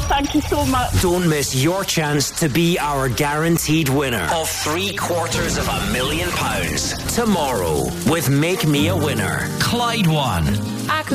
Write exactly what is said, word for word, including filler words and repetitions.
thank you so much. Don't miss your chance to be our guaranteed winner of three quarters of a million pounds tomorrow with Make Me a Winner. Clyde One.